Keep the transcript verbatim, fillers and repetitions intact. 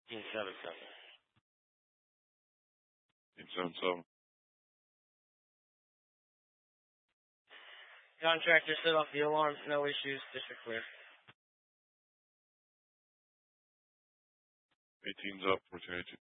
eighteen seven seven. eight seven seven. Contractor set off the alarm. No issues. District clear. eighteen's up. fourteen eighteen.